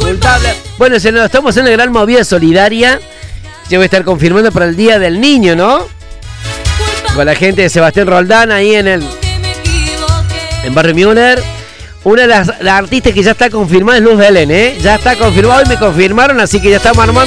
culpable. Bueno, estamos en la gran movida solidaria. Yo voy a estar confirmando para el Día del Niño, ¿no? Con la gente de Sebastián Roldán ahí en Barrio Müller. Una de las artistas que ya está confirmada es Luz Belén, ¿eh? Ya está confirmado y me confirmaron, así que ya estamos armando.